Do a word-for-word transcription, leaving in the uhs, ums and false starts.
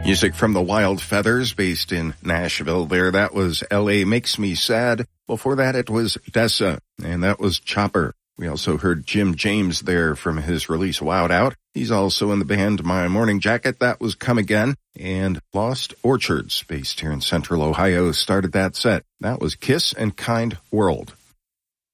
Music from the Wild Feathers, based in Nashville there. That was L A Makes Me Sad. Before that, it was Dessa, and that was Chopper. We also heard Jim James there from his release Wild Out. He's also in the band My Morning Jacket. That was Come Again. And Lost Orchards, based here in Central Ohio, started that set. That was Kiss and Kind World.